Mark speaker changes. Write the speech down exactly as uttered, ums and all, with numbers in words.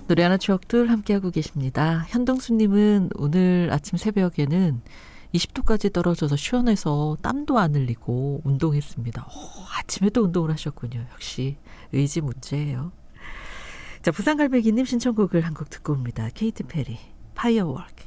Speaker 1: 노래 하나 추억들 함께하고 계십니다. 현동수님은 오늘 아침 새벽에는 이십 도까지 떨어져서 시원해서 땀도 안 흘리고 운동했습니다. 오, 아침에도 운동을 하셨군요. 역시 의지 문제예요. 자, 부산갈매기님 신청곡을 한 곡 듣고 옵니다. 케이티 페리, 파이어워크.